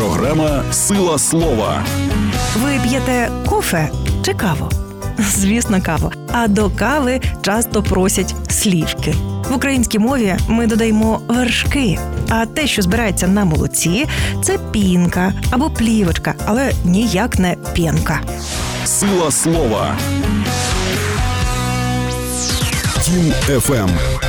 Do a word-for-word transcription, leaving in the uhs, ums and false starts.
Програма «Сила слова». Ви п'єте кофе чи каву? Звісно, каву. А до кави часто просять слівки. В українській мові ми додаємо вершки, а те, що збирається на молоці, це пінка або плівочка, але ніяк не п'янка. «Сила слова». Тім еф ем.